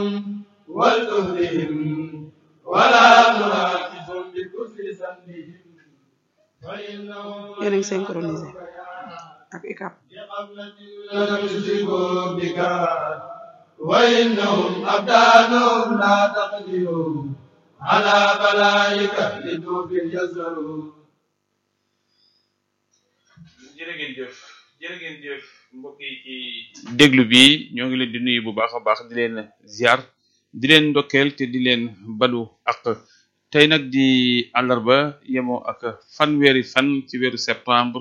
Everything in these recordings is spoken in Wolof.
والتهلهم ولا تنافسهم بكفر سنهم فإنهم yéen a ngi synchronisé ak ICAP. لم يشركوا بك وإنهم أبدانهم لا تقدروا على بلائك لتوب الجزر. jërë ngeen jëf mbokk yi ci déglu bi ñoo ngi leen di nuyu bu baax a baax di leen ziar di leen ndokkeel te di leen balu ak tey nag di àllarba yemoo ak fanweeri fan ci weeru septembre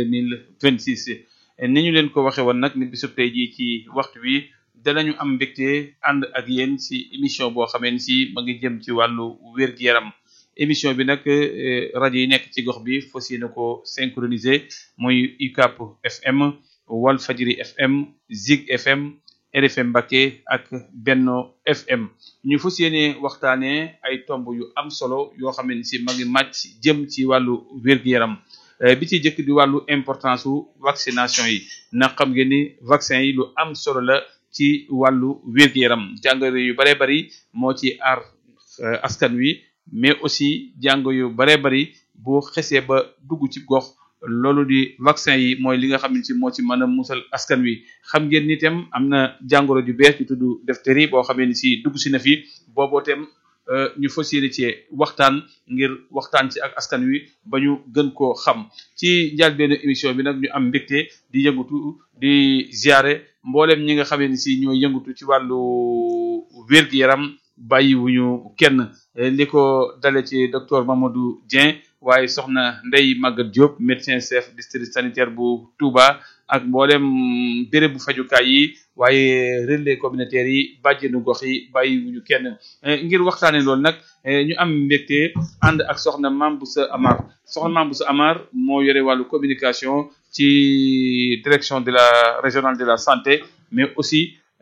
2026 ni ñu leen ko waxe woon nag ni bisub tey jii ci waxtu wi danañu am mbégte ànd ak yéen ci émission boo xamee ni si ma ngi jëm ci wàllu wér-gu-yaram émission bi nag rajo yi nekk ci gox bi fas yéene ko synchroniser muy UCAP FM Walfadjri FM Zig FM RFM Mbacké ak Benno FM ñu fas yéene waxtaanee ay tomb yu am solo yoo xam ne si ma ngi màcc jëm ci wàllu wér-gu-yaram bi ci jëkk di wàllu importance su vaccination yi na xam ngeen ni vaccin yi lu am solo la ci wàllu wér-gu-yaram jàngoro yu baree bari moo ci aar askan wi mais aussi jàngo yu baree bari boo xesee ba dugg ci gox loolu di vaccin yi mooy li nga xam ne ci moo ci mën a musal askan wi xam ngeen ni itam am na jàngoro ju bees ju tudd diphtérie boo xamee ni si dugg si na fi booboo itam ñu fas yéene ci waxtaan ngir waxtaan ci ak askan wi ba ñu gën koo xam ci njëlbéenu émission bi nag ñu am mbégte di yëngatu di ziare mboolem ñi nga xamee ni si ñooy yëngatu ci wàllu wér-gu-yaram bàyyiwuñu kenn li ko dale ci docteur Mamadou Dieng waaye soxna Ndeye Maguette Diop médecin chef district sanitaire bu Touba ak mboolem béréb bu fajukaay yi waaye relais communautaire yi bàjjenu gox yi bàyyiwuñu kenn ngir waxtaane loolu nag ñu am mbégte ànd ak soxna Mame Boussa Amar soxna Mame Boussa Amar moo yore wàllu communication ci direction de la régionale de la santé mais aussi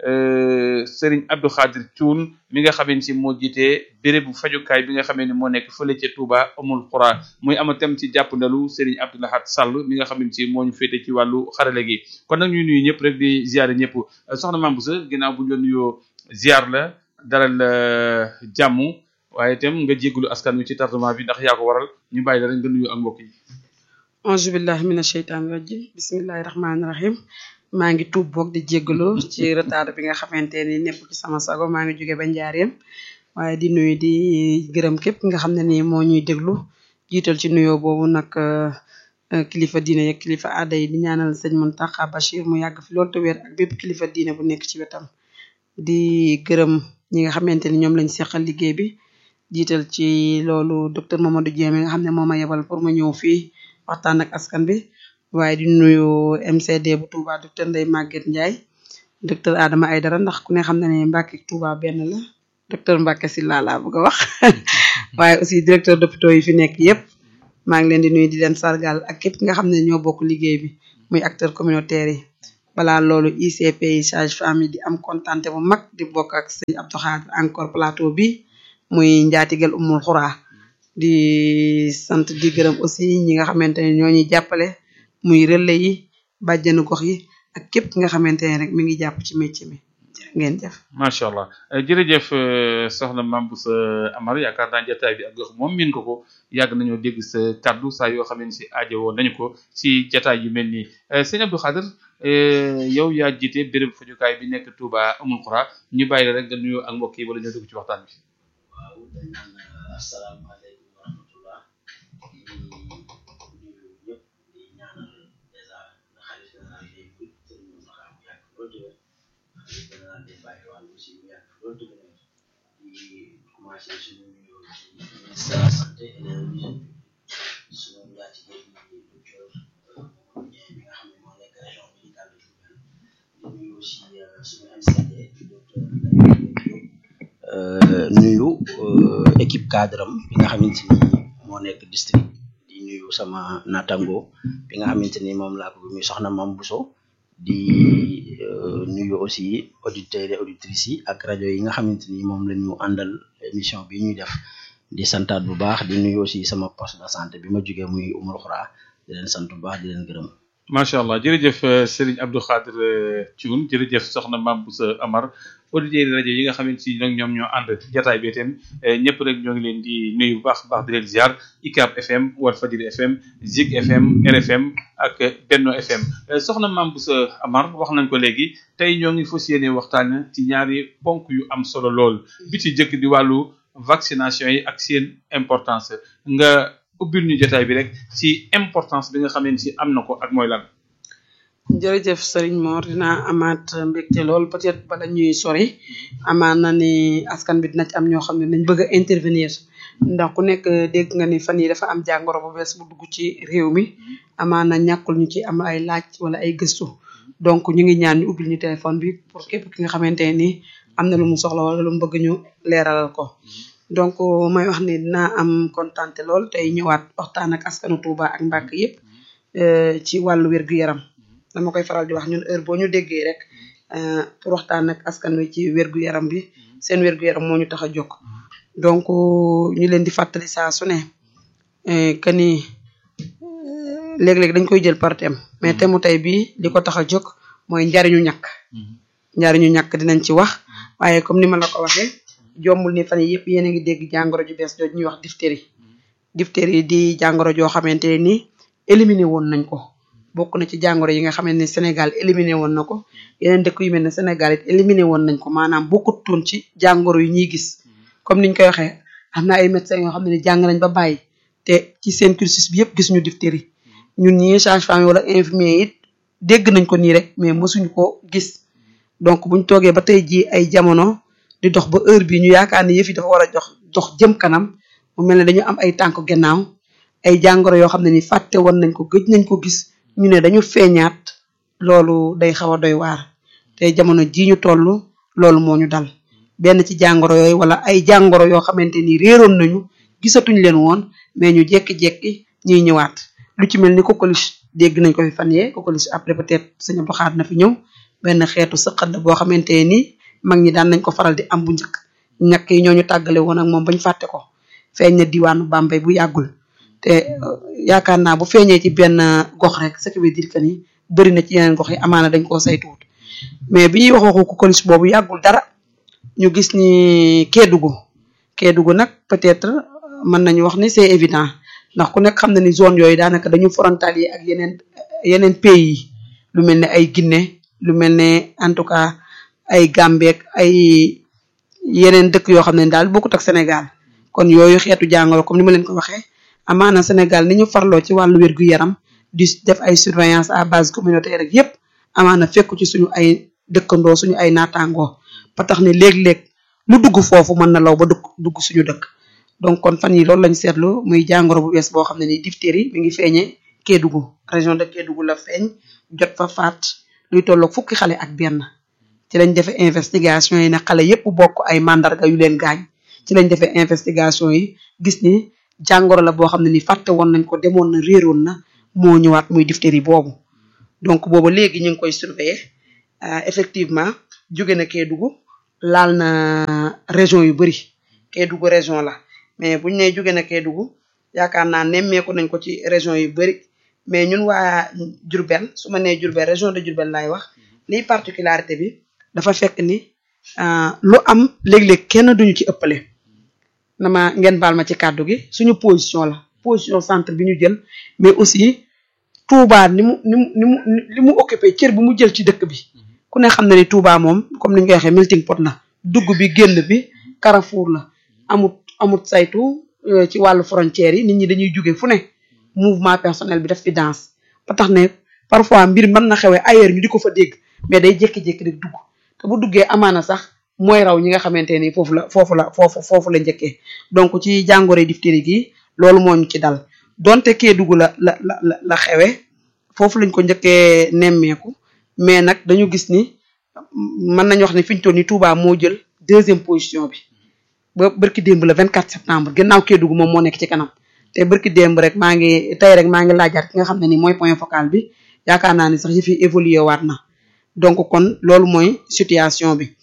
Serigne Abdou Khadir Thioune mi nga xamee ni si moo jiitee béréb bu fajukaay bi nga xamee ni moo nekk fële ca Touba Oumoul Khoura muy ama tem ci jàppandalu Serigne Abdou Lahad Sall mi nga xamee ni si moo ñu féete ci wàllu xarale gi kon nag ñuy nuyu ñëpp rek di ziare ñëpp soxna Mame Boussa ginnaaw bu ñu la nuyoo ziar la dalal jàmm waaye itam nga jégalu askan wi ci tardement bi ndax yaa ko waral ñu bàyyi la rek nga nuyu ak mbokk yi. auzu billahi mina sheytaani rajim bismillahi rahmaani rahim maa ngi tuub boog di jéggalu ci retard bi nga xamante ni nekku ci sama sago maa ngi jóge ba njaareem waaye di nuyu di gërëm képp nga xam ne nii moo ñuy déglu jiital ci nuyoo boobu nag kilifa diine yeeg kilifa aada yi di ñaanal sëñ Mountakha Bachir mu yàgg fi loolu te wér ak bépp kilifa diine bu nekk ci wetam di gërëm ñi nga xamante ni ñoom lañ seqal liggéey bi jiital ci loolu docteur Mamadou Dieng mi nga xam ne moo ma yebal pour ma ñëw fii waxtaan ak askan bi waaye di nuyu MCD bu Touba docteur Ndeye Maguette Ndiaye docteur Adama Aydara ndax ku ne xam na ne Mbacké Touba benn la docteur Mbacké Sylla laa bëgg a wax waaye aussi directeur d'hôpitaux yi fi nekk yépp maa ngi leen di nuyu di leen sargal ak képp nga xam ne ñoo bokk liggéey bi muy acteur communautaire yi balaa loolu ICP yi sage-femme yi di am contenté bu mag di bokk ak sëñ Abdou Khadre encore plateau bi muy njaatigal Oumoul Khoura di sant di gërëm aussi ñi nga xamante ne ñoo ñuy jàppale muy relais yi bàjjenu gox yi ak képp nga xamante ne rek mi ngi jàpp ci métier mi ngeen jëf. macha allah jërëjëf soxna Mame Boussa Amar yaakaar naa jotaay bi ak gox moom miin ko yàgg nañoo dégg sa kaddu saa yoo xam ne si aajowoo nañu ko si jotaay yu mel nii sëñ Abdou Khadre yow yaa jiite béréb fajukaay bi nekk Touba Oumoul Khoura ñu bàyyi la rek nga nuyoo ak mbokk yi wala ñoo dugg ci waxtaan bi. waaw dañ naan asalaamaaleykum wa rahmatullah di nuyu ñëpp di ñaanal dèjà xalifa général day gudd sëriñ Mountakha mu yàgg loolu tëwér xalifa général day bàyyi wàll aussi mu yàgg loolu tëwér di commencé suñu nuyoo ci ministre de la santé et de l'hygiène suñu njaatige bi docteur Mamadou Dieng bi nga xam ne moo nekk région médicale de Diourbel di nuyu aussi suñu MCD docteur nuyu équipe cadre am bi nga xamante ni moo nekk district di nuyu sama natango bi nga xamante ni moom laa bëgg muy soxna Mame Bousso di nuyu aussi auditeurs et auditrices yi ak rajo yi nga xamante ni moom la ñu àndal émission bi ñuy def di santaat bu baax di nuyu aussi sama poste de santé bi ma jógee muy Oumoul Khoura di leen sant bu baax di leen gërëm. macha allah jërëjëf Serigne Abdou Khadir Thioune jërëjëf soxna Mame Boussa Amar auditeurs yi rajo yi nga xamante si nag ñoom ñoo ànd jataay bi itam ñëpp rek ñoo ngi leen di nuyu bu baax baax di leen ziar ICAP FM Walfadjri FM Zik FM RFM ak Benno FM soxna Mame Boussa Amar wax nañ ko léegi tey ñoo ngi fas yéene waxtaan ci ñaari ponk yu am solo lool bi ci jëkk di wàllu vaccination yi ak seen importance nga ubbil ñu jotaay bi rek ci importance bi nga xamante si am na ko ak mooy lan. jërëjëf Serigne Mor dinaa amaat mbégte lool peut-être bala ñuy sori amaan na ni askan bi dina ci am ñoo xam ne nañ bëgg a intervenir ndax ku nekk dégg nga ni fan yi dafa am jàngoro bu bees bu dugg ci réew mi amaan na ñàkkul ñu ci am ay laaj wala ay gëstu donc ñu ngi ñaan ñu ubbil ñu téléphone bi pour képp ki nga xamante ni am na lu mu soxla wala lu mu bëgg ñu leeralal ko. donc may wax ni dinaa am kontante lool tey ñëwaat waxtaan ak askanu Touba ak Mbacké yépp ci wàllu wér-gu-yaram dama koy faral di wax ñun heure boo ñu déggee rek pour waxtaan ak askan wi ci wér-gu-yaram bi seen wér-gu-yaram moo ñu tax a jóg donc ñu leen di fàttali saa su ne que ni léeg-léeg dañ koy jël par thème mais thème mu tey bii li ko tax a jóg mooy njariñu ñàkk dinañ ci wax waaye comme ni ma la ko waxee jombul ni fan yi yëpp yéen a ngi dégg jàngoro ju bees jooju ñuy wax diphtérie di jàngoro joo xamante ni éliminé woon nañ ko bokk na ci jàngoro yi nga xamante ni Sénégal éliminé woon na ko yeneen dëkk yu mel ne Sénégal it éliminé woon nañ ko maanaam bokkutoon ci jàngoro yu ñuy gis comme niñ koy waxee am na ay médecins yoo xam ne ni jàng nañ ba bàyyi te ci seen cursus bi yëpp gisuñu diphtérie ñun ñii sage-femme wala infirmier it dégg nañ ko nii rek mais mësuñu ko gis donc buñ toogee ba tey jii ay jamono di dox ba heure bi ñu yaakaar ne yëf yi dafa war a dox jëm kanam mu mel ne dañu am ay tànk gannaaw ay jàngoro yoo xam ne ni fàtte woon nañ ko gëj nañ ko gis ñu ne dañu feeñaat loolu day xaw a doy waar te jamono ji ñu toll loolu moo ñu dal benn ci jàngoro yooyu wala ay jàngoro yoo xamante ni réeroon nañu gisatuñ leen woon mais ñu jekki-jekki ñuy ñëwaat lu ci mel ni coqueluche dégg nañ ko fi fan yee coqueluche après peut-être sëñ Abdou Khadre na fi ñëw benn xeetu sëqat la boo xamante ni mag ñi daan nañ ko faral di am bu njëkk ñàkk yi ñooñu tàggale woon ak moom bañ fàtte ko feeñ na diwaanu Bambey bu yàggul te yaakaar naa bu feeñee ci benn gox rek ce qui veut dire que ni bëri na ci yeneen gox yi amaana dañ koo saytuwut mais bi ñuy waxoo ko coqueluche boobu yàggul dara ñu gis ni Kédougou nag peut-être mën nañu wax ni c'est évident ndax ku nekk xam na ni zone yooyu daanaka dañu frontalier ak yeneen pays yi lu mel ne ay Guinée lu mel ne en tout cas ay Gambie ay yeneen dëkk yoo xam ne daal bokkut ak Sénégal kon yooyu xeetu jàngoro comme ni ma leen ko waxee amaana Sénégal ni ñu farloo ci wàllu wér-gu-yaram di def ay surveillance à base communautaire rek yépp amaana fekku ci suñu ay dëkkandoo suñu ay naataangoo ba tax ne léeg-léeg lu dugg foofu mën na law ba dugg suñu dëkk donc kon fan yi loolu lañ seetlu muy jàngoro bu bees boo xam ne ni diphtérie mi ngi feeñee Kédougou région de Kédougou la feeñ jot fa faat luy tolloog fukki xale ak benn ci lañ defee investigation yi ne xale yépp bokk ay mandarga yu leen gaañ ci lañ defee investigation yi gis ni jàngoro la boo xam ne ni fàtte woon nañ ko demoon na réeroon na moo ñëwaat muy diphtérie boobu donc boobu léegi ñu ngi koy surveiller effectivement jóge na Kédougou laal na région yu bari Kédougou région la mais buñ ne jóge na Kédougou yaakaar naa nemmeeku nañ ko ci région yu bari mais ñun waa Diourbel su ma nee Diourbel région de Diourbel laay wax liy particularité bi dafa fekk ni lu am léeg-léeg kenn duñu ci ëppale ngeen baal ma ci kàddu gi suñu position centre bi ñu jël mais aussi Touba li mu occupé cër bi mu jël ci dëkk bi ku ne xam na ni Touba moom comme ni ñu koy waxee melting pot la dugg bi génn bi carrefour la amut saytu ci wàllu frontières yi nit ñi dañuy jóge fu ne mouvement personnel bi def fi danse ba tax ne parfois mbir mën na xewee ailleurs ñu di ko fa dégg mais day jékki-jékki rek dugg te bu duggee amaana sax mooy raw ñi nga xamante ni foofu la njëkkee donc ci jàngoro diphtérie gi loolu moo ñu ci dal donte Kédougou la xewe foofu lañ ko njëkkee nemmeeku mais nag dañu gis ni mën nañu wax ne fi ñu toll ni Touba moo jël 2e position bi ba bërki démb la 24 septembre gannaaw Kédougou moom moo nekk ci kanam te bërki démb rek maa ngi laajaat ki nga xam ne ni mooy point focal bi yaakaar naa ni sax yi fi évolué waat na donc kon loolu mooy situation bi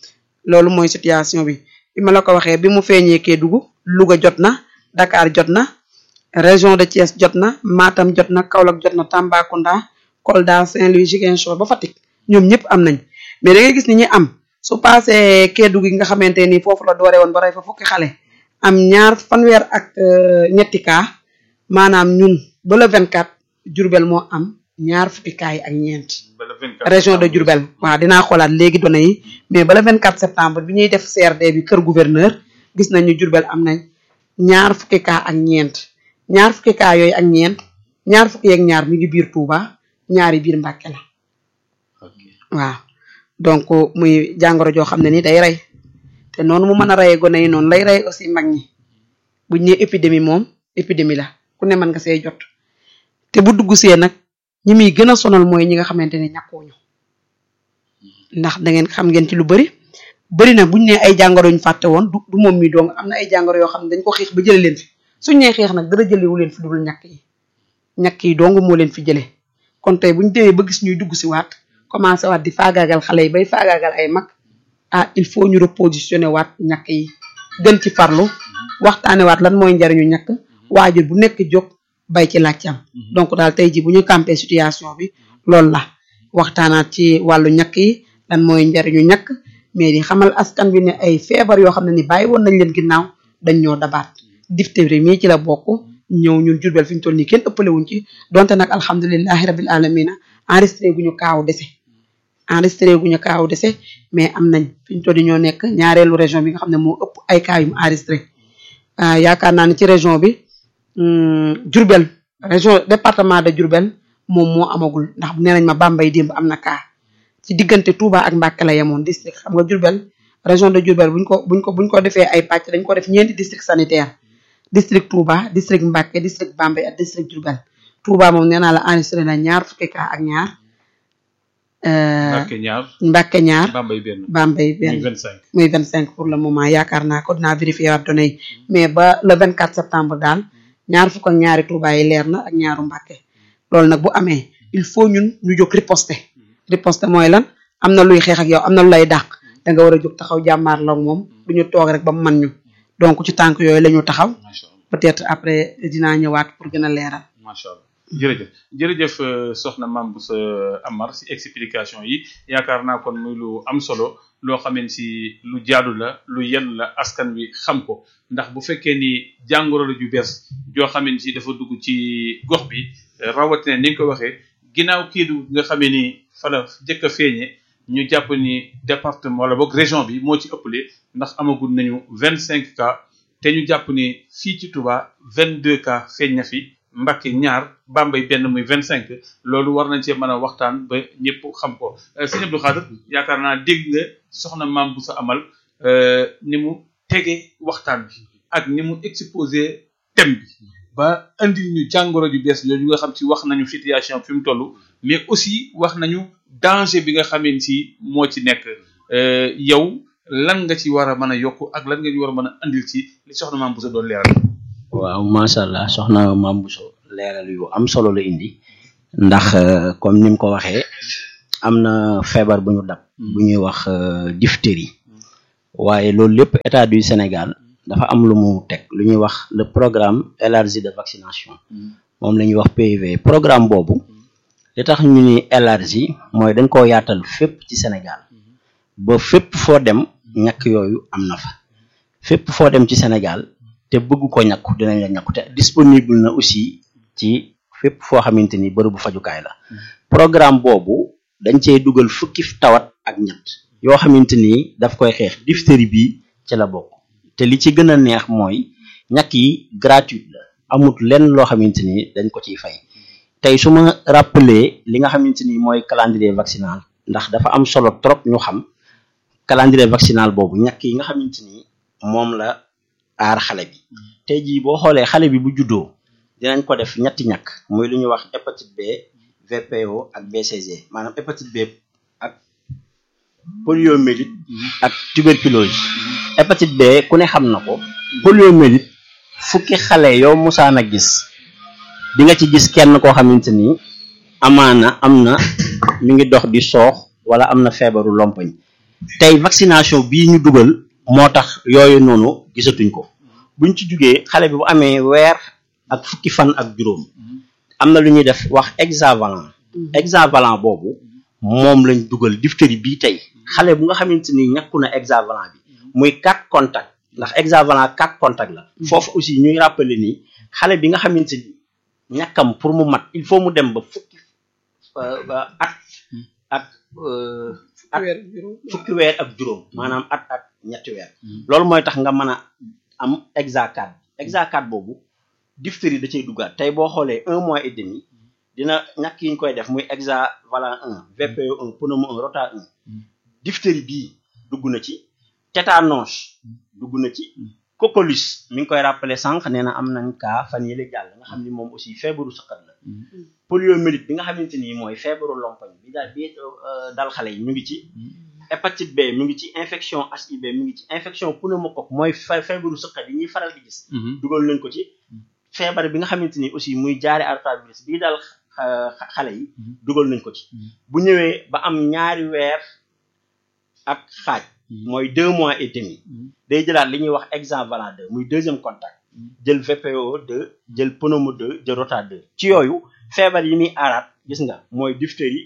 bi ma la ko waxee bi mu feeñee Kédougou Louga jot na Dakar jot na région de Thiès jot na Matam jot na Kaolack jot na Tambacounda Kolda Saint-Louis Ziguinchor ba Fatick ñoom ñëpp am nañ mais da ngay gis ni ñi am su passé Kédougou gi nga xamante ni foofu la doore woon ba rey fa fukki xale am ñaar fanweer ak ñetti cas maanaam ñun ba le 24 Diourbel moo am ñaar fukki cas yi ak ñeent région de Diourbel waaw dinaa xoolaat léegi données yi mais ba le 24 septembre bi ñuy def CRD bi kër gouverneur gis nañu Diourbel am nañ ñaar fukki cas ak ñeent ñaar fukki cas yooyu ak ñeent ñaar fukki ak ñaar mi ngi biir Touba ñaari biir Mbàkke la waaw donc muy jàngoro joo xam ne ni day rey te noonu mu mën a reyee gone yi noonu lay rey aussi mag ñi buñ ne épidémie moom épidémie la ku ne mën nga see jot te bu dugg see nag ñi muy gën a sonal mooy ñi nga xamante ne ñàkkooñu ndax da ngeen xam ngeen ci lu bëri na buñ ne ay jàngoro ñu fàtte woon du moom mi dong am na ay jàngoro yoo xam ne dañ ko xeex ba jële leen fi suñ nee xeex nag dara jëlewu leen fi dul ñàkk yi dong moo leen fi jële kon tey buñ demee ba gis ñuy dugg si waat commencé waat di faagaagal xale yi bay faagaagal ay mag il faut ñu repositionné waat ñàkk yi gën ci farlu waxtaane waat lan mooy njariñu ñàkk waajur bu nekk jóg bay ci laajcam donc daal tey ji bu ñu campé situation bi loolu la waxtaanaat ci wàllu ñàkk yi lan mooy njariñu ñàkk mais di xamal askan bi ne ay feebar yoo xam ne ni bàyyi woon nañ leen ginnaaw dañ ñoo dabaat diphtérie mii ci la bokk ñëw ñun Diourbel fi ñu toll nii kenn ëppale wuñ ci donte nag alhamdulilahi rabil alamina enregistré guñu kaaw dese mais am nañ fi ñu toll ñoo nekk ñaareelu région bi nga xam ne moo ëpp ay cas yu mu enregistré yaakaar naa ne ci région bi Diourbel région département de Diourbel moom moo amagul ndax nee nañ ma Bambey démb am na cas ci diggante Touba ak Mbacké la yemoon district xam nga Diourbel région de Diourbel buñ ko defee ay pàcc dañ ko def ñeenti district sanitaire district Touba district Mbacké district Bambey ak district Diourbel Touba moom nee naa la enregistré na ñaar fukki cas ak ñaar Mbacké ñaar Bambey benn muy 25 pour le moment yaakaar naa ko dinaa vérifier waat données yi mais ba le 24 septembre daal ñaar fukk ak ñaari Touba yi leer na ak ñaaru Mbacké loolu nag bu amee il faut ñun ñu jóg riposte mooy lan am na luy xeex ak yow am na lu lay dàq da nga war a jóg taxaw jàmmaar la moom du ñu toog rek ba mu man ñu donc ci tànk yooyu la ñu taxaw peut-être après dinaa ñëwaat pour gën a leeral. macha allah jërëjëf soxna Mame Bousso Amar si explication yi yaakaar naa kon muy lu am solo loo xamante si lu jaadu la lu yenn la askan wi xam ko ndax bu fekkee ni jàngoro la ju bees joo xamante si dafa dugg ci gox bi rawatina ni nga ko waxee ginnaaw Kédougou nga xamee ni fa la jëkk a feeñe ñu jàpp ni département wala boog région bi moo ci ëppale ndax amagul nañu 25 cas te ñu jàpp ni fii ci Touba 22 cas feeñ na fi Mbacké ñaar Bambey benn muy 25 loolu war nañ cee mën a waxtaan ba ñëpp xam ko sëñ Abdou Khadre yaakaar naa dégg nga soxna Mame Bousso Amal ni mu tege waxtaan bi ak ni mu exposé thème bi ba indi ñu jàngoro ju bees yooyu nga xam ci wax nañu situation fi mu toll mais aussi wax nañu danger bi nga xamee si moo ci nekk yow lan nga ci war a mën a yokk ak lan nga ñu war a mën a andil ci li soxna Mame Bousso doon leeral. waaw macha allah soxna Mame Bousso leeral yu am solo la indi ndax comme ni mu ko waxee am na feebar bu ñu dab bu ñuy wax diphtérie waaye loolu lépp état du Sénégal dafa am lu mu teg lu ñuy wax le programme élargi de vaccination moom la ñuy wax PV programme boobu li tax ñu ni élargi mooy dañ koo yaatal fépp ci Sénégal ba fépp foo dem ñàkk yooyu am na fa fépp foo dem ci Sénégal te bëgg ko ñàkku dinañ la ñàkku te disponible na aussi ci fépp foo xamante ni bërëbu fajukaay la programme boobu dañ cee dugal fukki tawat ak ñett yoo xamante ni daf koy xeex diphtérie bi ci la bokk te li ci gën a neex mooy ñàkk yi gratuite la amut lenn loo xamante ni dañ ko ciy fay tey su ma rappeler li nga xamante ni mooy calendrier vaccinal ndax dafa am solo trop ñu xam calendrier vaccinal boobu ñàkk yi nga xamante ni moom la aar xale bi tey jii boo xoolee xale bi bu juddoo dinañ ko def ñetti ñàkk muy lu ñuy wax hépatite B VPO ak BCG maanaam hépatite B ak poliomyélite ak tuberculose hépatite B ku ne xam na ko poliomyélite fukki xale yow musaan a gis di nga ci gis kenn koo xamante ni amaana am na mi ngi dox di soox wala am na feebaru lompoñ tey vaccination bii ñu dugal moo tax yooyu noonu gisatuñ ko buñ ci jugee xale bi bu amee weer ak fukki fan ak juróom am na lu ñuy def wax hexavalent hexavalent boobu moom lañ dugal diphtérie bii tey xale bu nga xamante ni ñàkku na hexavalent bi muy 4 contact ndax hexavalent 4 contact la foofu aussi ñuy rappeler ni xale bi nga xamante ni ñàkkam pour mu mat il faut mu dem ba fukki weer ak juróom maanaam at ak ñetti weer loolu mooy tax nga mën a am hexa 4 boobu diphtérie da cay duggaat tey boo xoolee 1 mois et demi dina ñàkk yi ñu koy def muy hexavalent 1 VPO 1 pneumo 1 rota 1 diphtérie bii dugg na ci tétanos dugg na ci cocolus mi ngi koy rappelé sànq nee na am nañ cas fan yële jàll nga xam ni moom aussi feebaru sëqat la poliomyélite bi nga xamante ni mooy feebaru lompoñ bi daal bi dal xale yi ñu ngi ci hépatite B mi ngi ci infection HIV mi ngi ci infection pneumocoque mooy feebaru sëqat yi ñuy faral di gis dugal nañ ko ci feebar bi nga xamante ni aussi muy jaare artavirus bii daal xale yi dugal nañ ko ci bu ñëwee ba am 2 weer ak xaaj mooy 2 mois et demi day jëlaat li ñuy wax hexavalent 2 muy deuxième contact jël VPO 2 jël pneumo 2 jël rota 2 ci yooyu feebar yi muy aaraat gis nga mooy diphtérie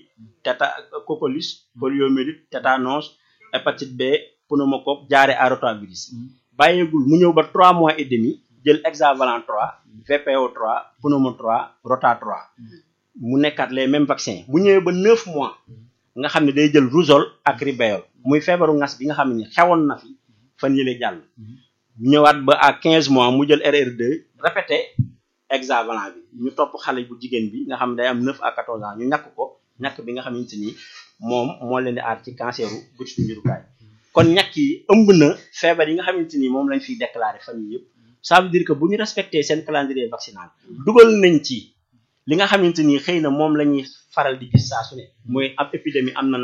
cocolus poliomyélite tétanos hépatite B pneumocoque jaare à rotavirus bàyyeegul mu ñëw ba 3 mois et demi jël hexavalent 3 VPO 3 pneumo 3 rota 3 mu nekkaat les mêmes vaccins bu ñëwee ba 9 mois nga xam ne day jël rougeole ak rubéole muy feebaru ngas bi nga xam ne xewoon na fi fan yële jàll ñëwaat ba à 15 mois mu jël RR2 répété hexavalent bi ñu topp xale bu jigéen bi nga xam ne day am 9 à 14 ans ñu ñàkk ko ñàkk bi nga xamante ni moom moo leen di aar ci canceru butitu njurukaay kon ñàkk yi ëmb na feebar yi nga xamante ni moom lañ fiy déclaré fan yi yëpp ça veut dire que bu ñu respecté seen calendrier vaccinal dugal nañ ci li nga xamante ni xëy na moom la ñuy faral di gis saa su ne mooy ab épidémie am na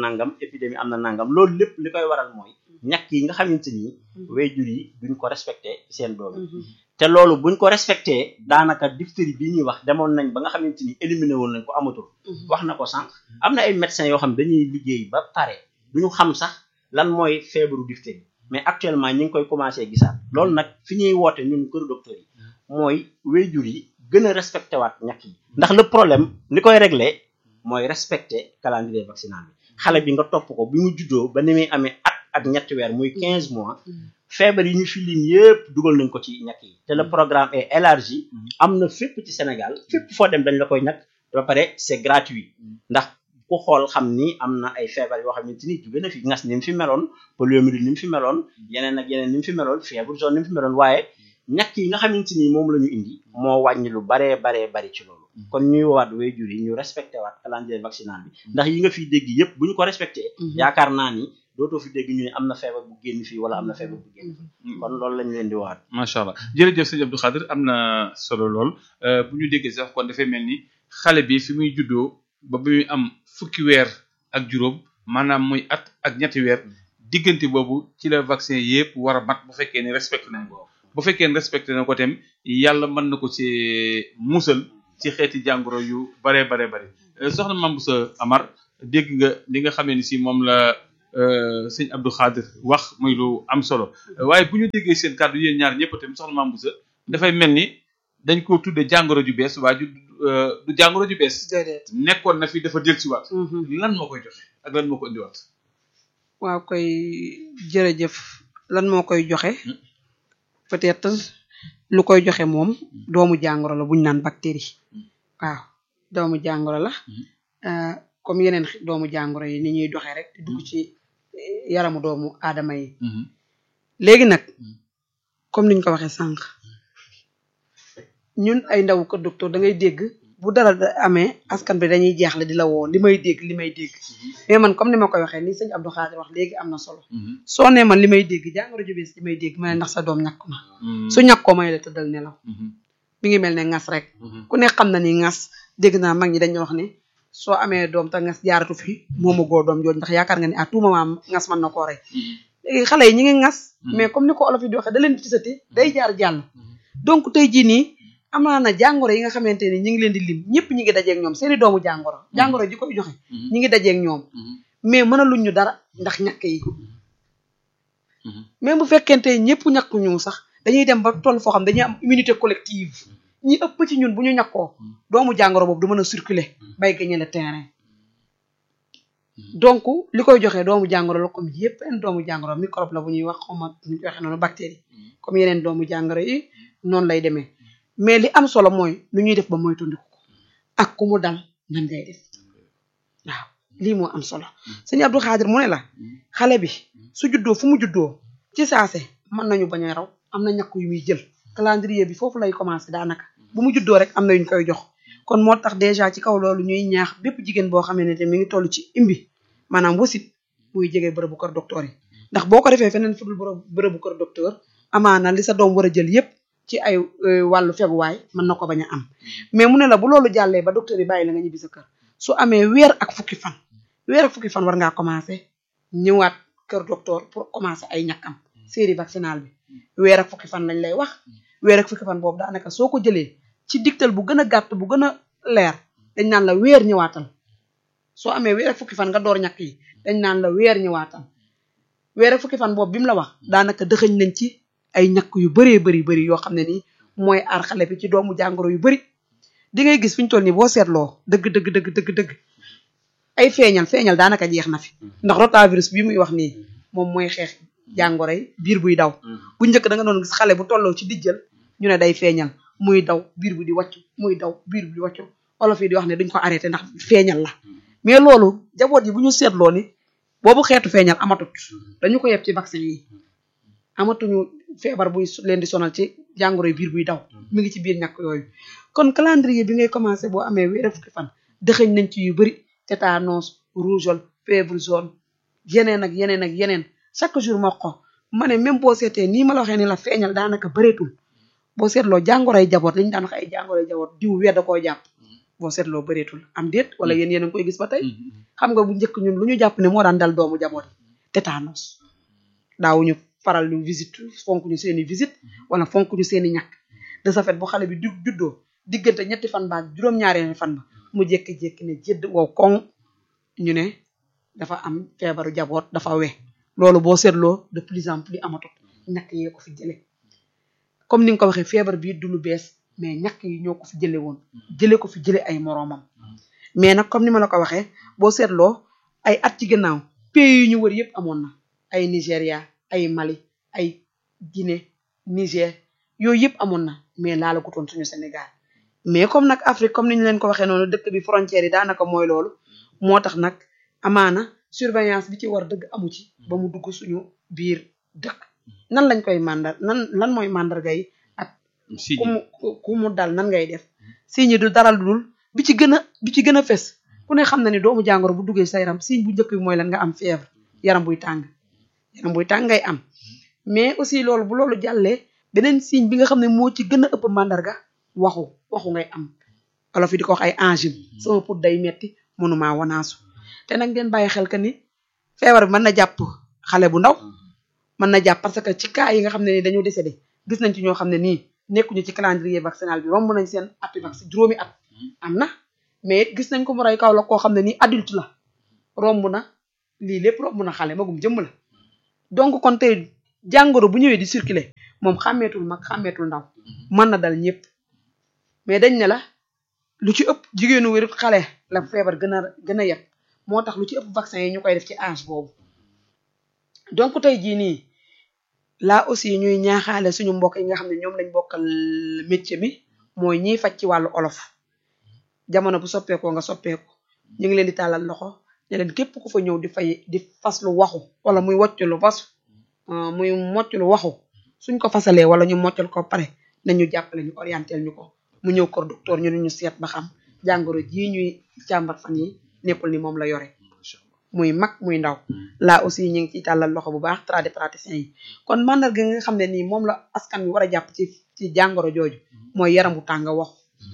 nangam loolu lépp li koy waral mooy ñàkk yi nga xamante ni waajur yi duñ ko respecté seen doom te loolu buñ ko respecté daanaka diphtérie bi ñuy wax demoon nañ ba nga xamante ni éliminé woon nañ ko amatul wax na ko sànq am na ay médecins yoo xam dañuy liggéey ba pare duñu xam sax lan mooy feebaru diphtérie mais actuellement ñi ngi koy commencé gisaat loolu nag fi ñuy woote ñun kër docteur yi mooy waajur yi gën a respecté waat ñàkk yi ndax le problème li koy réglé mooy respecté calendrier vaccinal bi xale bi nga topp ko bi mu juddoo ba ni muy amee at ak ñetti weer muy 15 mois feebar yi ñu fi lim yëpp dugal nañ ko ci ñàkk yi te le programme est élargi am na fépp ci Sénégal fépp foo dem dañ la koy ñàkk ba pare c'est gratuit ndax ku xool xam ni am na ay feebar yoo xamante ni jóge na fi ngas ni mu fi meloon poliomyélite ni mu fi meloon yeneen ak yeneen ni mu fi meloon fièvre jaune ni mu fi meloon waaye ñàkk yi nga xamante ni moom la ñu indi moo wàññi lu bari ci loolu kon ñuy waat waajur yi ñu respecté waat calendrier vaccinal bi ndax yi nga fiy dégg yëpp bu ñu ko respecté yaakaar naa ni dootoo fi dégg ñu ne am na feebar bu génn fii wala am na feebar bu génn fii kon loolu lañ leen di waat macha allah jërëjëf sëñ Abdou Khadre am na solo lool bu ñu déggee sax kon dafay mel ni xale bi fi muy juddoo ba bi muy am fukki weer ak juróom maanaam muy at ak ñetti weer diggante boobu ci la vaccin yëpp war a mat bu fekkee ne respecté nañ ko bu fekkee ne respecté na ko tam yàlla mën na ko ci musal ci xeeti jàngoro yu bare soxna Mame Bousso Amar dégg nga li nga xamee ni si moom la sëñ Abdou Khadre wax muy lu am solo waaye bu ñu déggee seen kàddu yéen ñaar ñëpp tamit soxna Mame Bousso dafay mel ni dañ ko tudde jàngoro ju bees waaye du jàngoro ju bees nekkoon na fi dafa dellusiwaat lan moo koy joxe ak lan moo ko indiwaat waaw koy jërëjëf lan moo koy joxe peut-être lu koy joxe moom doomu jàngoro la buñ naan bactérie waaw doomu jàngoro la comme yeneen doomu jàngoro yi ni ñuy doxee rek di dugg ci yaramu doomu aadama yi léegi nag comme niñ ko waxee sànq ñun ay ndaw ko docteur da ngay dégg bu dara amee askan bi dañuy jaaxle di la woo li may dégg mais man comme ni ma koy waxee ni sëñ Abdou Khadre wax léegi am na solo soo nee man li may dégg jàngoro ju bees li may dégg ma ne ndax sa doom ñàkk na su ñàkkoo may la tëddal nelaw mi ngi mel ne ngas rek ku ne xam na ni ngas dégg naa mag ñi dañu wax ne soo amee doom te ngas jaaratu fi moomu goo doom jooju ndax yaakaar nga ni à tout moment ngas mën na koo rey léegi xale yi ñi ngi ngas mais comme ni ko olof yi di waxee da leen di tisati day jaar jàll donc tey jii nii am na jàngoro yi nga xamante ni ñi ngi leen di lim ñëpp ñi ngi dajeeg ñoom seeni doomu jàngoro ji koy joxe ñi ngi dajeeg ñoom mais mënaluñ ñu dara ndax ñàkk yi mais bu fekkente ñëpp ñàkk ñu sax dañuy dem ba toll foo xam dañuy am immunité collective ñi ëpp ci ñun bu ñu ñàkkoo doomu jàngoro boobu du mën a circuler bay gagné le terrain donc li koy joxe doomu jàngoro la comme yépp en doomu jàngoro microbe la bu ñuy wax xawma ñu joxe noonu bactérie comme yeneen doomu jàngoro yi noonu lay demee mais li am solo mooy nu ñuy def ba moytandiku ko ak ku mu dal nan ngay def waaw lii moo am solo sëñ Abdou Khadir mu ne la xale bi su juddoo fu mu juddoo ci saase mën nañu bañ a raw am na ñàkk yu muy jël calendrier bi foofu lay commencé daanaka bu mu juddoo rek am na yuñ koy jox kon moo tax déjà ci kaw loolu ñuy ñaax bépp jigéen boo xamee ne mi ngi toll ci imbi maanaam wasit muy jege bërëbu kër docteur yi ndax boo ko defee feneen fudul bërëbu kër docteur amaana li sa doom war a jël yépp ci ay wàllu feguwaay mën na ko bañ a am mais mu ne la bu loolu jàllee ba docteur yi bàyyi la nga ñibbi sa kër su amee weer ak fukki fan war ngaa commencé ñëwaat kër docteur pour commencer ay ñàkkam série vaccinale bi weer ak fukki fan lañ lay wax weer ak fukki fan boobu daanaka soo ko jëlee ci digtal bu gën a gàtt bu gën a leer dañ naan la weer ñëwaatal soo amee weer ak fukki fan nga door ñàkk yi dañ naan la weer ñëwaatal weer ak fukki fan boobu bi mu la wax daanaka dëxëñ nañ ci ay ñàkk yu bëree bëri yoo xam ne nii mooy aar xale bi ci doomu jàngoro yu bëri di ngay gis fi ñu toll nii boo seetloo dëgg ay feeñal daanaka jeex na fi ndax rotavirus bii muy wax nii moom mooy xeex jàngoro yi biir buy daw bu njëkk da nga doon gis xale bu tolloo ci dijjal ñu ne day feeñal muy daw biir bu di wàccu muy daw biir bu di wàccu olof yi di wax ne duñ ko arrêté ndax feeñal la mais loolu jaboot yi bu ñu seetloo ni boobu xeetu feeñal amatut dañu ko yeb ci vaccin yi amatuñu feebar buy leen di sonal ci jàngoro yi biir buy daw mi ngi ci biir ñàkk yooyu kon calendrier bi ngay commencé boo amee weer fukki fan dëxëñ nañ ci yu bëri tétanos rougeole fièvre jaune yeneen chaque jour moo ko ma ne même boo seetee nii ma la waxee ni la feeñal daanaka bëreetul boo seetloo jàngoroy jaboot li ñu daan wax ay jàngoroy jaboot diw weer da koo jàpp boo seetloo bëreetul am déet wala yéen a ngi koy gis ba tey xam nga bu njëkk ñun lu ñu jàpp ne moo daan dal doomu jaboot tétanos daawuñu faral ñu visite fonk ñu seeni visite wala fonk ñu seeni ñàkk de ce fait bu xale bi juddoo diggante ñetti fan ba juróom-ñaareelu fan ba mu jékki-jékki ne jëdd wow koŋ ñu ne dafa am feebaru jaboot dafa we loolu boo seetloo de plus en plus amatut ñàkk yee ko fi jële comme ni nga ko waxee feebar bii du lu bees mais ñàkk yi ñoo ko fi jële woon jële ay moroomam mais nag comme ni ma la ko waxee boo seetloo ay at ci gannaaw pays yu ñu wër yëpp amoon na ay Nigéria ay Mali ay Guinée Niger yooyu yëpp amoon na mais laala gutoon suñu Sénégal mais comme nag Afrique comme ni ñu leen ko waxee noonu dëkk bi frontière yi daanaka mooy loolu moo tax nag amaana surveillance bi ci war dëgg amu ci ba mu dugg suñu biir dëkk nan lañ koy lan mooy mandarga yi ak ku mu dal nan ngay def signe du dara dul bi ci gën a fes ku ne xam na ni doomu jàngoro bu duggee sa yaram signe bu njëkk bi mooy lan nga am fièvre yaram buy tàng ngay am mais aussi loolu bu loolu jàllee beneen signe bi nga xam ne moo ci gën a ëpp mandarga waxu ngay am olof yi di ko wax ay angine sama put day metti mënumaa wanaasu te nag ngeen bàyyi xel que ni feebar bi mën na jàpp xale bu ndaw mën na jàpp parce que ci cas yi nga xam ne ni dañoo décédé gis nañ ci ñoo xam ne nii nekkuñu ci calendrier vaccinal bi romb nañ seen ati vaccin juróomi at am na mais gis nañ ko mu rey kaw la koo xam ne nii adulte la romb na lii lépp romb na xale magum jëmm la donc kon tey jàngoro bu ñëwee di circuler moom xàmmeetul mag xàmmeetul ndaw mën na dal ñëpp mais dañ ne la lu ci ëpp jigéenu wérut xale la feebar gën a yeb moo tax lu ci ëpp vaccin yi ñu koy def ci âge boobu donc tey jii nii là aussi ñuy ñaaxaale suñu mbokk yi nga xam ne ñoom lañ bokkal métier mi mooy ñiy faj ci wàllu olof jamono bu soppeekoo nga soppeeku ñu ngi leen di tàllal loxo ne leen képp ku fa ñëw di fas lu waxu wala muy wocc lu fas muy mocc lu waxu suñ ko fasalee wala ñu moccal ko pare nañu jàppale ñu orientel ñu ko mu ñëw kër docteur ñu ne ñu seet ba xam jàngoro jii ñuy càmbar fan yi nekkul ni moom la yore muy mag muy ndaw là aussi ñu ngi ciy tàllal loxo bu baax tradipraticiens yi kon mandarga nga xam ne nii moom la askan wi war a jàpp ci jàngoro jooju mooy yaram bu tàng waxu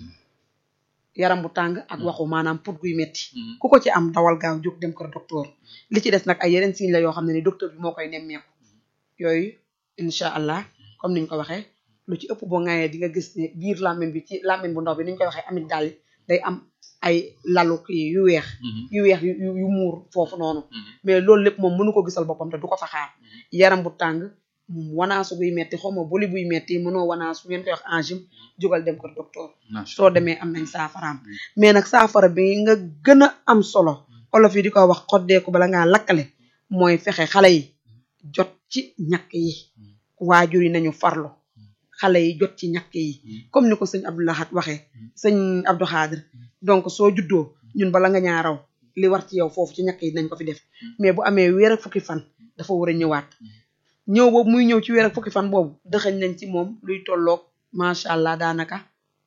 yaram bu tàng ak waxu maanaam put guy metti ku ko ci am dawal gaaw jóg dem kër docteur li ci des nag ay yeneen signe la yoo xam ne ni docteur bi moo koy nemmeeku yooyu incha allah comme niñ ko waxee lu ci ëpp boo ŋaayee di nga gis ne biir làmmiñ bi ci làmmiñ bu ndaw bi niñ koy waxee amit daal day am ay lalu kii yu weex yu muur foofu noonu mais loolu lépp moom mënu ko gisal boppam te du ko fa xaar yaram bu tàng wanaasu buy metti xaw ma boli buy metti mënoo wanaasu ngeen koy wax angine jógal dem ko docteur macha soo demee am nañ saafaraam mais nag saafara bi nga gën a am solo olof yi di ko wax xoddeeku bala ngaa lakkale mooy fexe xale yi jot ci ñàkk yi waajur yi nañu farlu xale yi jot ci ñàkk yi comme ni ko sëñ Abdou Lahad waxee sëñ Abdou Khadir donc soo juddoo ñun bala nga ñaaraw li war ci yow foofu ci ñàkk yi nañ ko fi def mais bu amee weer ak fukki fan dafa war a ñëwaat ñëw boobu muy ñëw ci weer ak fukki fan boobu dëxañ nañ ci moom luy tolloog macha allah daanaka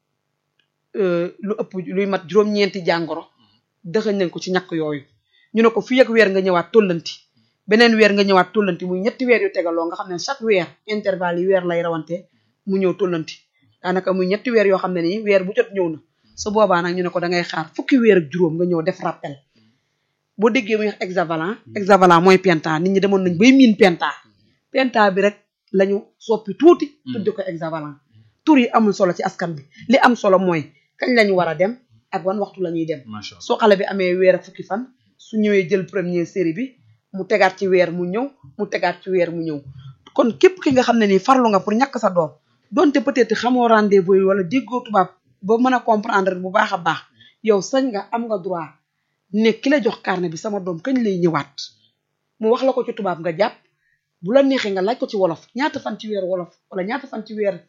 lu ëpp luy mat juróom-ñeenti jàngoro dëxañ nañ ko ci ñàkk yooyu ñu ne ko fii ak weer nga ñëwaat tollanti beneen weer nga ñëwaat tollanti muy ñetti weer yu tegaloo nga xam ne chaque weer intervalle yi weer lay rawante mu ñëw tollanti daanaka muy ñetti weer yoo xam ne nii weer bu jot ñëw na su boobaa nag ñu ne ko da ngay xaar fukki weer ak juróom nga ñëw def rappel boo déggee muy wax hexavalent mooy penta nit ñi demoon nañ bay miin penta bi rek lañu soppi tuuti tudde ko hexavalent tur yi amul solo ci askan bi li am solo mooy kañ lañu war a dem ak wan waxtu la ñuy dem soo xale bi amee weer ak fukki fan su ñëwee jël première série bi mu tegaat ci weer mu ñëw mu tegaat ci weer mu ñëw kon képp ki nga xam ne nii farlu nga pour ñàkk sa doom donte peut-être xamoo rendez-vous yi wala déggoo tubaab ba mën a comprendre bu baax a baax yow sañ nga am nga droit ne ki la jox carnet bi sama doom kañ lay ñëwaat mu wax la ko ci tubaab nga jàpp bu la neexee nga laaj ko ci wolof ñaata fan ci weer wolof wala ñaata fan ci weer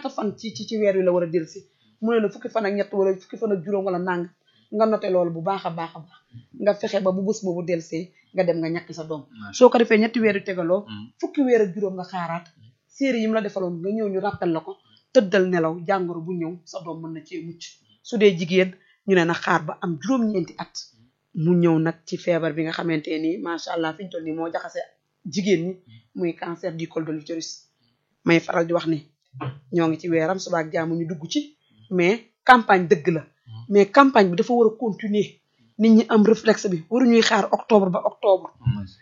wi la war a dellusi mu ne la fukki fan ak ñett wala fukki fan ak juróom wala nàng nga noté loolu bu baax a baax a baax nga fexe ba bu bés boobu delsee nga dem nga ñàkk sa doom soo ko defee ñetti weer yu tegaloo fukki weer ak juróom nga xaaraat série yi mu la defaloon nga ñëw ñu rappel la ko tëddal nelaw jàngoro bu ñëw sa doom mën na cee mucc su dee jigéen ñu ne na xaar ba am juróom-ñeenti at mu ñëw nag ci feebar bi nga xamante nii macha allah fi ñu toll nii moo jaxase jigéen ñi muy cancer du col de l'utérus may faral di wax ni ñoo ngi ci weeram suba ak jaamu ñu dugg ci mais campagne dëgg la mais campagne bi dafa war a continuer nit ñi am réflexe bi waruñuy xaar octobre ba octobre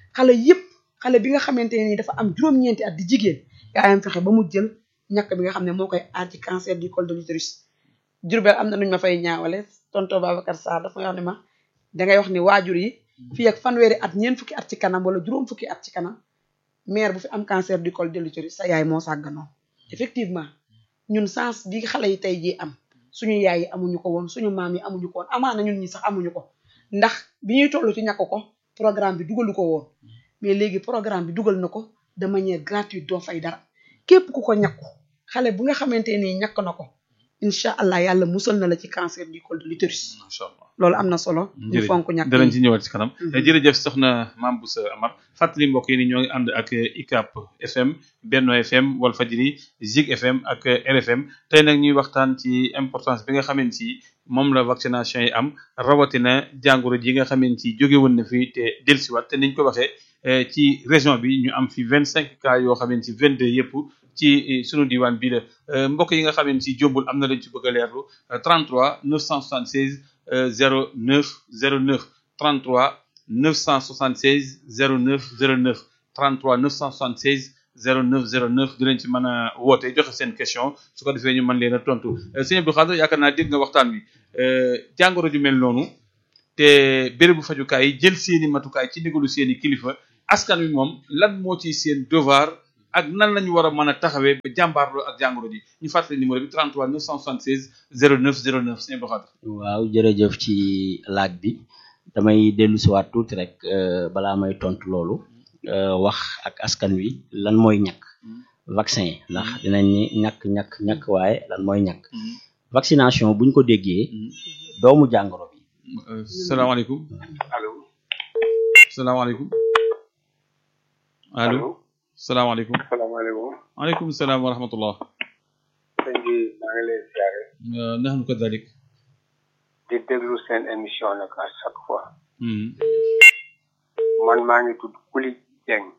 xale bi nga xamante nii dafa am juróom-ñeenti at di jigéen yaayam fexe ba mu jël ñàkk bi nga xam ne moo koy aar ci cancer du col de l'utérus Jurbel am na nuñ ma fay ñaawale tonton Babacar Sarr dafa wax ne ma dangay wax ni waajur yi fii ak fanweeri at ñeent fukki at ci kanam wala juróom fukki at ci kanam mère bu fi am cancer du col de l'utérus sa yaay moo sàgganoo effectivement ñun sens bi xale yi tey jii am suñu yaay yi amuñu ko woon suñu maam yi amuñu ko woon amaana ñun ñi sax amuñu ko ndax bi ñuy toll ci ñàkk ko programme bi dugalu ko woon mais léegi programme bi dugal na ko de manière gratuite doo fay dara képp ku ko ñàkku xale bu nga xamante nii ñàkk na ko incha allah yàlla musal na la ci cancer du col de l'utérus macha allah loolu am na solo ñu fonk ñàkk danañ ci ñëwaat ci kanam jërëjëf soxna Mame Bousso Amar fàttali mbokk yi ni ñoo ngi ànd ak ICAP FM Benno FM Walfadjri Zik FM ak RFM tey nag ñuy waxtaan ci importance bi nga xamante ci moom la vaccination yi am rawatina jàngoro ji nga xamante ci jóge woon na fi te dellusiwaat te niñ ko waxee ci région bi ñu am fi 25 cas yoo xamante ci 22 yëpp ci sunu diwaan bii la mbokk yi nga xamante ci jombul am na lañ ci bëgg a leerlu 33 976 09 09 33 976 09 09 33 976 09 09 dinañ ci mën a woote joxe seen question su ko defee ñu mën leen a tontu sëñ Abdou Khadre yaakaar naa dégg nga waxtaan wi jàngoro ju mel noonu te bérébu fajukaay yi jël seeni matukaay ci ndigalu seeni kilifa askan wi moom lan moo ci seen devoir ak nan lañu war a mën a taxawee ba jàmbaarloo ak jàngoro ji ñu fàttali numéro bi 33 976 09 09 sëñ Abdou Khadre. waaw jërëjëf ci laaj bi damay dellu si waat tuuti rek balaa may tontu loolu wax ak askan wi lan mooy ñàkk vaccin ndax dinañ ni ñàkk waaye lan mooy ñàkk vaccination buñ ko déggee doomu jàngoro bi. salaamaaleykum. allo. salaamaaleykum. allo. salaamaaleykum. salaamaaleykum. maaleykum salaam wa rahmatullah. sëñ bi maa ngi lay siyaare. nahnu kadalik. di déglu seen émission nag à chaque fois. man maa ngi tudd Kuli Dieng.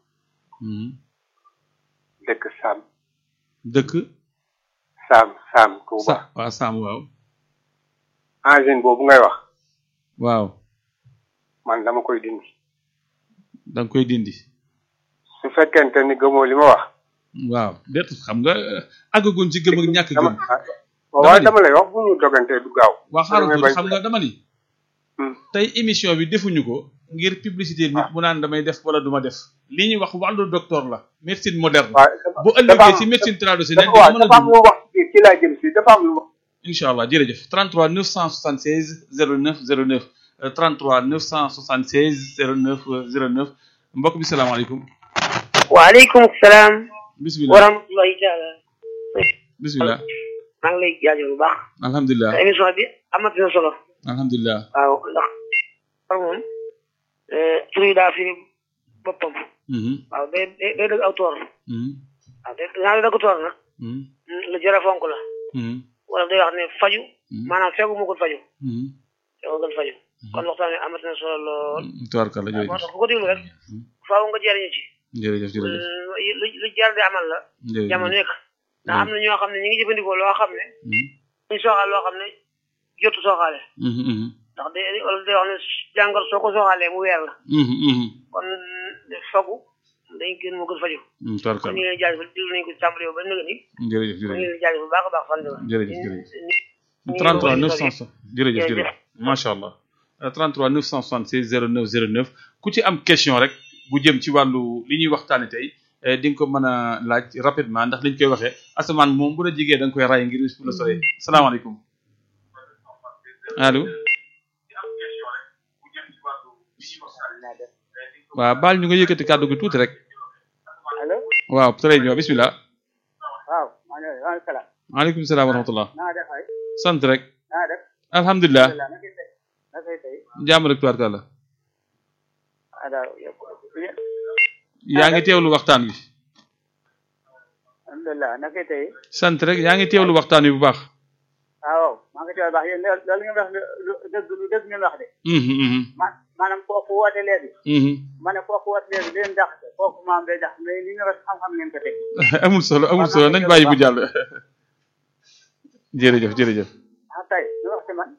dëkk Sam. dëkk. Sam Touba. waaw Sam waaw. angine boobu ngay wax. waaw. man dama koy dindi. da nga koy dindi. su fekkente ni gëmoo li ma wax. waaw déet xam nga àggaguñ ci gëm ak ñàkk gëm. waaw dama lay wax bu ñu dogantee du gaaw. waa xaaral tuuti xam nga dama ni. tey émission bi defuñu ko ngir publicité nit mu naan damay def wala duma def li ñuy wax wàllu docteur la médecine moderne bu ëllëgee ci médecine traditionnelle waaw dafa am lu wax ci laa jëm si dafa am lu wax incha allah jërëjëf 33 976 09 09 33 976 09 09 mbokk bi salaamaaleykum waaleykum salaam bismillah wa rahmatullahi taala bismillah maa ngi lay jaajëfal bu baax alhamdulilah émission bi amati na solo alhamdulilah waaw ndax par moom tur yi daa firi boppam waaw day dëgg aw toor waaw day dëgg toor nag lu jërë fonk la wala day wax ne faju maanaam fegu moo gën faju fegu gën faju kon waxtaan wi amati na solo lool tubaarkalla jërëjëf moo tax ku ko déglu rek faaw nga jëriñu ci jërëjëf lu jar di amal la jamono nekk ndax am na ñoo xam ne ñu ngi jëfandikoo loo xam ne ñu sooxaal loo xam ne jotu sooxaale ndax wala day wax ne jàngal soo ko sooxaalee mu weer la kon fagu dañ gën moo gën faju kon ñu ngi leen jaajëfal déglu nañu ko tàmbali yow ba nëga ni jërëjëf ñu ngi leen jaajëfal bu baax a baax fan la jërëjëf 33 900 jërëjëf macha allah 33 976 09 09 ku ci am question rek bu jëm ci wàllu li ñuy waxtaane tey di nga ko mën a laaj rapidement ndax liñ koy waxee asamaan moom bu la jigee da nga koy ray ngir wis bu la soree salaamaaleykum allo waaw baal ñu nga yëkkati kàddu gi tuuti rek allo waaw très bien bismillah waaw maaleykum salaam maaleykum salaam wa rahmatullah naa def ay sant rek naa def alhamdulilah nakay tey jàmm rek tubaarkàlla ada yaa ngi teewlu waxtaan wi alhamdulilah nakay tey sant rek yaa ngi teewlu waxtaan wi bu baax waaw maa ngi teewlu baax yéen loolu ngeen wax lu dëgg ngeen wax de maanaam kooku woote léegi ma ne kooku woote léegi leen dax kooku maam day dax mais li nga wax xam-xam ngeen ko teg amul solo nañ bàyyi bu jàll jërëjëf tey ñu wax ci man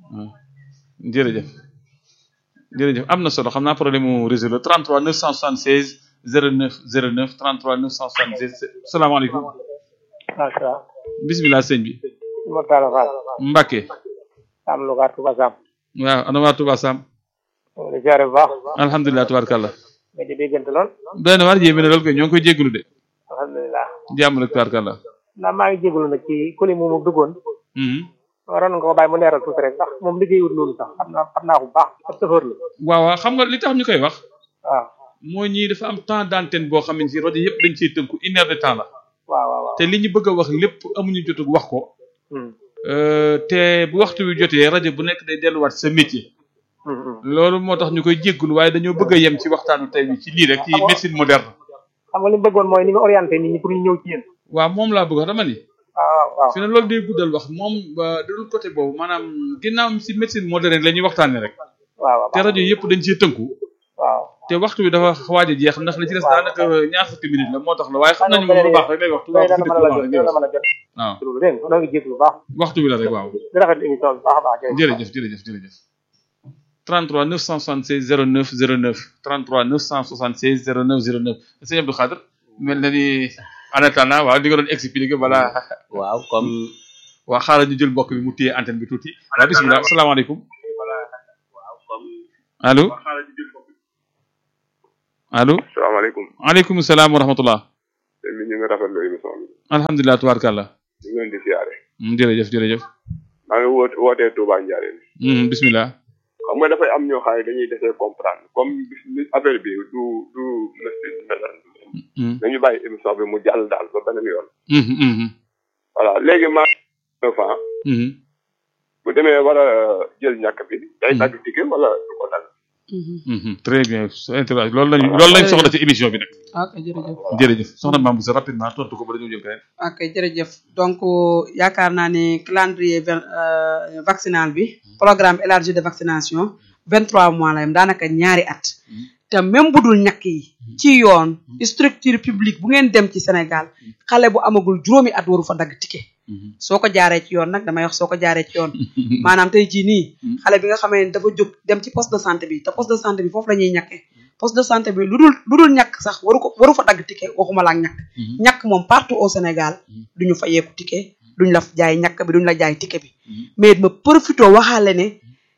jërëjëf am na solo xam naa problème mu réseau la 33 976 09 09 33 976 salaamaaleykum waaw bismillah sëñ bi Mortala Fall Mbacke am lu gaar Touba Sam waaw ana waa Touba Sam di ziare bu baax alhamdulilah tubaarkàlla nga di déggante lool doy na waar yéeme na lool koy ñoo ngi koy jégalu de alhamdulilah jàmm rek tubaarkàlla ndax maa ngi jégalu nag ci kuli moomu duggoon waroon nga ko bàyyi mu leeral tuuti rek ndax moom liggéeyul loolu sax xam naa ko bu baax ab chauffeur la waaw xam nga li tax ñu koy wax waaw mooy ñii dafa am temps d'antenne boo xam ne ci rajo yëpp dañ ciy tënku 1 heure de temps la waaw te li ñu bëgg a wax lépp amuñu jotug wax ko te bu waxtu wi jotee rajo bu nekk day delluwaat sa métier loolu moo tax ñu koy jéggul waaye dañoo bëgg a yem ci waxtaanu tey bi ci lii rek ci médecine moderne xam nga li mu bëggoon mooy ni nga orienté nit ñi pour ñu ñëw ci yéen waaw moom laa bëgg dama ni waaw fi ne loolu day guddal wax moom dadul côté boobu maanaam ginnaaw si médecine moderne la ñuy waxtaane rek waaw te rajo yëpp dañ ciy tënku waaw te waxtu bi dafa waaj a jeex ndax li ci des daanaka ñaar fukki minute la moo tax la waaye xam nañu moom lu baax rek lay waxtu waaw waxtu bi la rek waaw jërëjëf 33 976 09 09 33 976 09 09 sëñ Abdou Khadre mel na ni en attendant waaw li nga doon expliqué balaa waaw comme waa xaaral ñu jël mbokk bi mu téye antenne bi tuuti waaw bismillah asalaamaaleykum allo salaamaaleykum aleykum salaam wa rahmatullah mi ñu ngi rafetlu émission bi alhamdulilah tubaarkàlla ñu ngi leen di siyaare jërëjëf maa ngi wootee Touba Ndiarène bismillah xam nga dafay am ñoo xam ne dañuy defee comprendre comme affaire bi du médecine moderne dañu bàyyi émission bi mu jàll daal ba beneen yoon voilà léegi maa 9 ans bu demee war a jël ñàkk bi day dagg ticket wala du ko dagg très bien loolu lañ soxla ci émission bi nag ok jërëjëf soxna Mame Bousso rapidement tontu ko ba dañoo jël keneen ok jërëjëf donc yaakaar naa ne calendrier vaccinal bi programme élargi de vaccination 23 mois la yam daanaka ñaari at te même bu dul ñàkk yi ci yoon structure publique bu ngeen dem ci Sénégal xale bu amagul juróomi at waru fa dagg ticket soo ko jaaree ci yoon nag damay wax soo ko jaaree ci yoon maanaam tey jii nii xale bi nga xamee ne dafa jóg dem ci poste de santé bi te poste de santé bi foofu la ñuy ñàkkee poste de santé bi lu dul ñàkk sax waru fa dagg ticket waxuma la ak ñàkk moom partout au Sénégal duñu fa yeeku ticket duñ la jaay ñàkk bi duñ la jaay ticket bi mais ma profité waxaale ne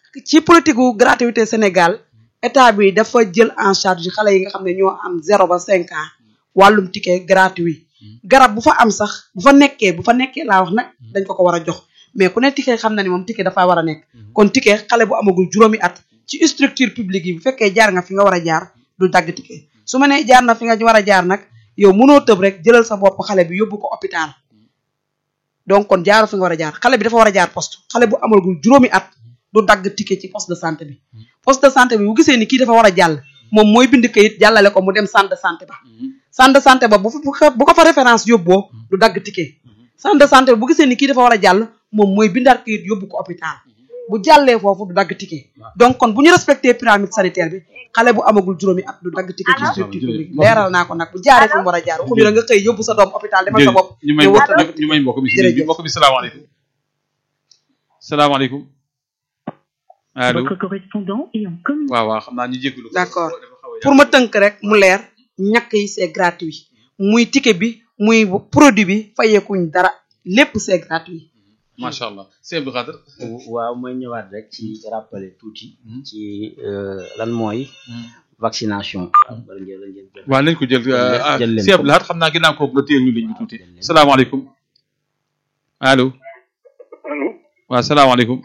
ci politique gu gratuité Sénégal état bi dafa jël en charge xale yi nga xam ne ñoo am 0 ba 5 ans wàllum ticket gratuit garab bu fa am sax bu fa nekkee laa wax nag dañ ko war a jox mais ku ne ticket xam na ni moom ticket dafa war a nekk kon ticket xale bu amagul juróomi at ci structure publique yi bu fekkee jaar nga fi nga war a jaar du dagg ticket su ma nee jaar na fi nga war a jaar nag yow mënoo tëb rek jëlal sa bopp xale bi yóbbu ko hôpital donc kon jaaru fi nga war a jaar xale bi dafa war a jaar poste xale bu amagul juróomi at du dagg ticket ci poste de santé bi poste de santé bi bu gisee ni kii dafa war a jàll moom mooy bind kayit jàllale ko mu dem centre de santé ba centre de santé ba bu ko fa référence yóbboo du dagg ticket centre de santé bu gisee ni kii dafa war a jàll moom mooy bindaat kayit yóbbu ko hôpital bu jàllee foofu du dagg ticket donc kon bu ñu respecté pyramide sanitaire bi xale bu amagul juróomi at du dagg ticket ci structure publique leeral naa ko nag bu jaaree fi mu war a jaar waxuñu la nga xëy yóbbu sa doom hôpital defal sa bopp ñu may mbokk mi salaamaaleykum salaamaaleykum allo votre correspondant est en communication. waaw xam naa ñu jégalu d'accord pour ma tënk rek mu leer ñàkk yi c'est gratuit muy ticket bi muy produit bi fayeekuñ dara lépp c'est gratuit macha allah sëñ Abdou Khadre waaw mooy ñëwaat rek ci rappeler tuuti ci lan mooy vaccination waaw nañ ko jël sëñ Abdou Khadre xam naa ginnaaw kooku nga téye ñu liñ bi tuuti salaamaaleykum allo waaw salaamaaleykum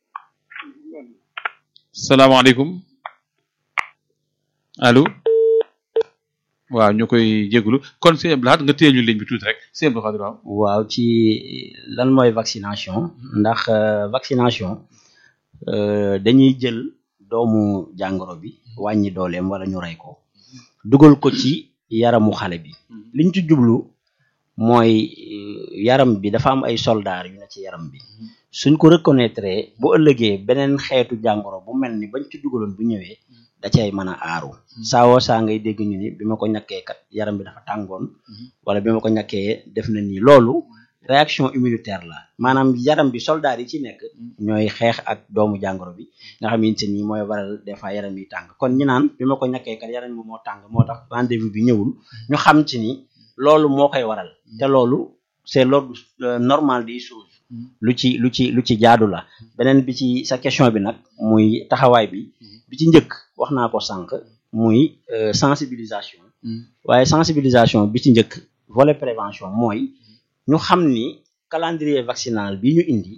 salaamaaleykum allo waaw ñu koy jégalu kon sëñ Abdou Khadre nga téye ñu liñ bi tuuti rek sëñ Abdou Khadre waaw ci lan mooy vaccination ndax vaccination dañuy jël doomu jàngoro bi wàññi dooleem wala ñu rey ko dugal ko ci yaramu xale bi liñ ci jublu mooy yaram bi dafa am ay soldats yu ne ci yaram bi suñ ko reconnaître bu ëllëgee beneen xeetu jàngoro bu mel ni bañ ci dugaloon bu ñëwee da cay mën a aaru saawoo saa ngay dégg ñu ni bi ma ko ñàkkee kat yaram bi dafa tàngoon wala bi ma ko ñàkkee def na nii loolu réaction immunitaire la maanaam yaram bi soldats yi ci nekk ñooy xeex ak doomu jàngoro bi nga xamante ni mooy waral des fois yaram yi tàng kon ñi naan bi ma ko ñàkkee kat yaram bi moo tàng moo tax rendez-vous bi ñëwul ñu xam ci ni loolu moo koy waral te loolu c'est l'ordre normal des choses lu ci jaadu la beneen bi ci sa question bi nag muy taxawaay bi ci njëkk wax naa ko sànq muy sensibilisation waaye sensibilisation bi ci njëkk volet prévention mooy ñu xam ni calendrier vaccinal bi ñu indi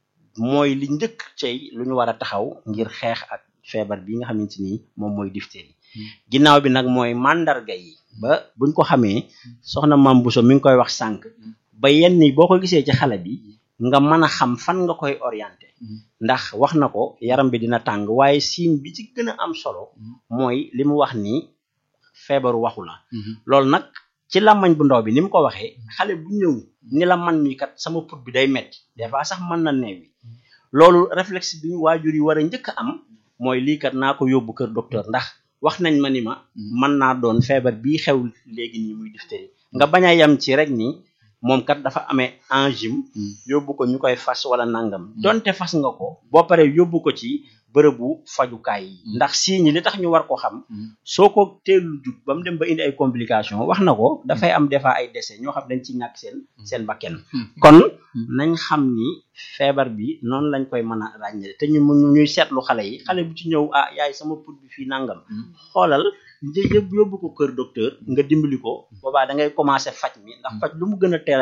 mooy li njëkk cey lu ñu war a taxaw ngir xeex ak feebar bi nga xamante ni moom mooy diphtérie ginnaaw bi nag mooy mandarga yi ba buñ ko xamee soxna Mame Bousso mi ngi koy wax sànq ba yenn boo ko gisee ci xale bi nga mën a xam fan nga koy orienté ndax wax na ko yaram bi dina tàng waaye signe bi ci gën a am solo mooy li mu wax ni feebaru waxu la loolu nag ci làmmañ bu ndaw bi ni mu ko waxee xale bu ñëw ni la man mi kat sama put bi day metti des fois sax mën na neewi loolu réflexe bi waajur yi war a njëkk a am mooy lii kat naa ko yóbbu kër docteur ndax wax nañ ma ni ma mën naa doon feebar bii xew léegi nii muy diphtérie nga bañ a yem ci rek ni moom kat dafa amee angine yóbbu ko ñu koy fas wala nangam donte fas nga ko boo paree yóbbu ko ci bërëbu fajukaay yi ndax signe li tax ñu war ko xam soo ko teelu jug ba mu dem ba indi ay complications wax na ko dafay am des fois ay décès ñoo xam dañ ci ñàkk seen bakken kon nañ xam ni feebar bi noonu lañ koy mën a ràññee te ñuy seetlu xale yi xale bu ci ñëw yaay sama put bi fii nangam xoolal yóbbu ko kër docteur nga dimbali ko boobaa da ngay commencer faj mi ndax faj lu mu gën a teel